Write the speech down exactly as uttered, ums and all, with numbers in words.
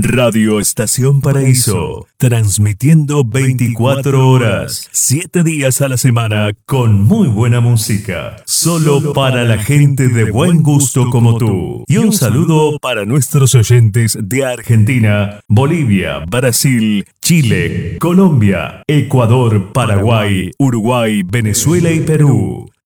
Radio Estación Paraíso, transmitiendo veinticuatro horas, siete días a la semana con muy buena música, solo para la gente de buen gusto como tú. Y un saludo para nuestros oyentes de Argentina, Bolivia, Brasil, Chile, Colombia, Ecuador, Paraguay, Uruguay, Venezuela y Perú.